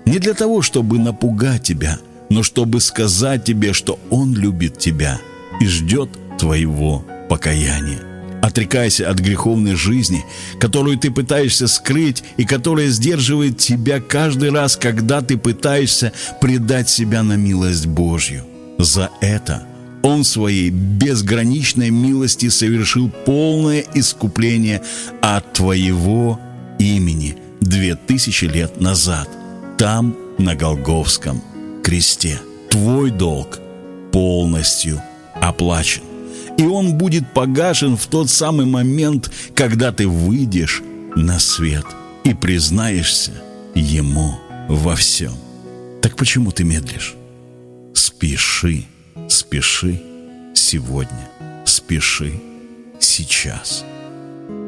Не для того, чтобы напугать тебя, но чтобы сказать тебе, что Он любит тебя и ждет твоего покаяния. Отрекайся от греховной жизни, которую ты пытаешься скрыть и которая сдерживает тебя каждый раз, когда ты пытаешься предать себя на милость Божью. За это Он в своей безграничной милости совершил полное искупление от твоего имени 2000 лет назад, там, на Голгофском кресте. Твой долг полностью оплачен. И он будет погашен в тот самый момент, когда ты выйдешь на свет и признаешься Ему во всем. Так почему ты медлишь? Спеши, спеши сегодня, спеши сейчас.